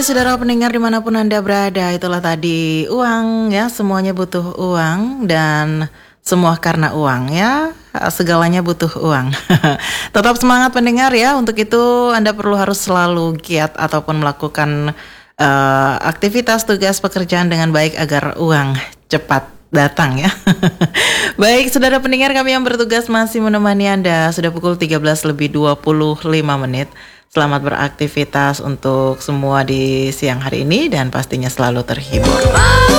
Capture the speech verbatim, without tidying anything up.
Saudara pendengar dimanapun Anda berada, itulah tadi uang ya, semuanya butuh uang dan semua karena uang ya, segalanya butuh uang. Tetap semangat pendengar ya, untuk itu Anda perlu harus selalu giat ataupun melakukan uh, aktivitas tugas pekerjaan dengan baik agar uang cepat datang ya. Baik, saudara pendengar kami yang bertugas masih menemani Anda. Sudah pukul tiga belas lebih dua puluh lima menit. Selamat beraktivitas untuk semua di siang hari ini dan pastinya selalu terhibur.